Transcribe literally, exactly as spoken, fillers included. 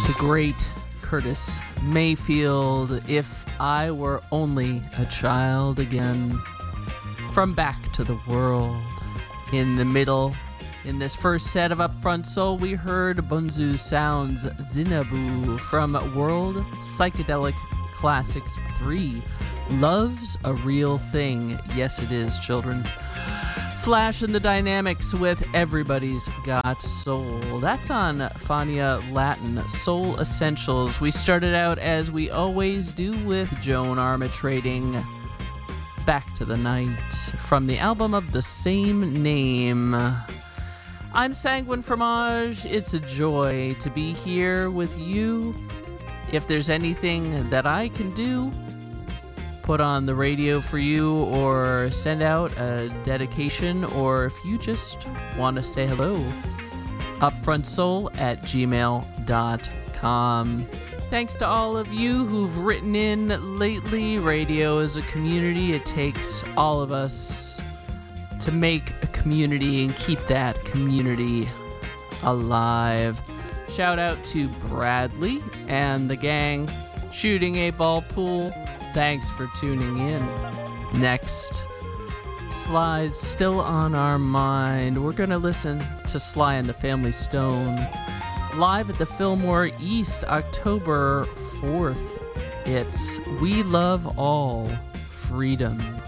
The great Curtis Mayfield, If I Were Only a Child Again. From Back to the World. In the middle, in this first set of Upfront Soul, we heard Bonzu Sound's Zinabu from World Psychedelic Classics three. Love's a Real Thing. Yes, it is, children. Flash and the Dynamics with Everybody's Got Soul. That's on Fania Latin Soul Essentials. We started out, as we always do, with Joan Armatrading, Back to the Night, from the album of the same name. I'm Sanguine Fromage. It's a joy to be here with you. If there's anything that I can do, put on the radio for you, or send out a dedication, or if you just want to say hello, upfrontsoul at gmail dot com. Thanks to all of you who've written in lately. Radio is a community. It takes all of us to make a community and keep that community alive. Shout out to Bradley and the gang shooting a ball pool. Thanks for tuning in. Next, Sly's still on our mind. We're going to listen to Sly and the Family Stone live at the Fillmore East, October fourth. It's We Love All Freedom.